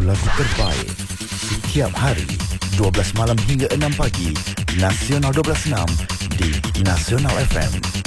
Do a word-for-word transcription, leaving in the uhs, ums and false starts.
lagu-lagu terbaik setiap hari dua belas malam hingga enam pagi Nasional dua belas enam di Nasional F M.